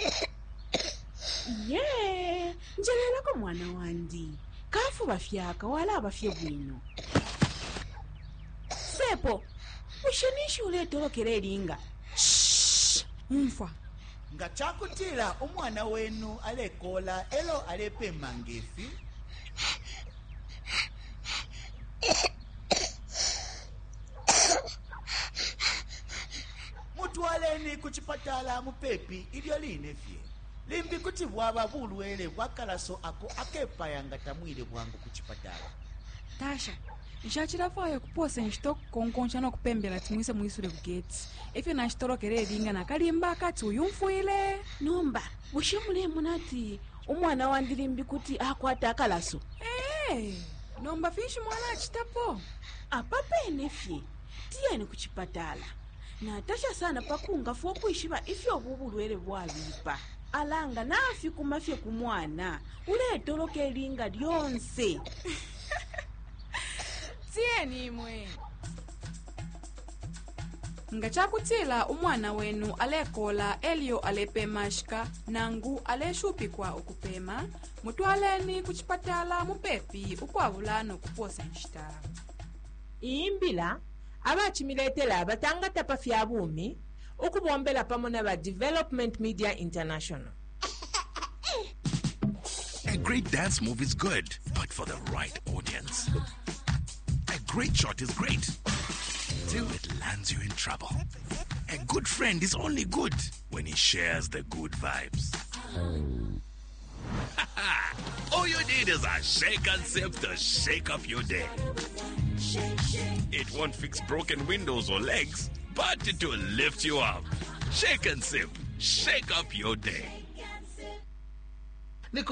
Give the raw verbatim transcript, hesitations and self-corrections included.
Yeah, njelela ko mwana wandi. Kafu bafyaka wala bafye bwino. Sepo, ushanishi uletolokera eringa. Shh, mumfa. Nga chakutila umwana wenu alekola elo alepe mangefi. Mutwaleni kuchipatala mupepi ilyo linefye. Limbi kuti bwaba bulwele bwakalaso ako akepayanga tamwile bwangu kuchipatala. Tasha, nshachirafayo kuposa nshito konkoncha no kupembela timwise mwisule kugeti. Ifyo na nshitolokera eringa na kalimba akati uyumfuile. Nomba, bushimule munati umwana wandi limbi kuti akwata akalaso. Eh, nomba fishi mwana achitapo. Apapa enefye, tiyeni kuchipatala. Na Tasha sana pakunga fo kuishiba ifyo bubulwele bwabipa. Alanga nafi kumafye kumwana uletoloka eringa lyonse. Tieni mwe. Nga chakutila umwana wenu alekola elio alepema shika nangu aleshupikwa ukupema mutwaleni kuchipatala mupepi ukwavulano kuposa nshita. Imbila abachimiletela abatangata pafya bumi ukubombela pamona ba Development Media International. A great dance move is good, but for the right audience. A great shot is great, till it lands you in trouble. A good friend is only good when he shares the good vibes. All you need is a shake and sip to shake up your day. It won't fix broken windows or legs, but it will lift you up. Shake and sip. Shake up your day.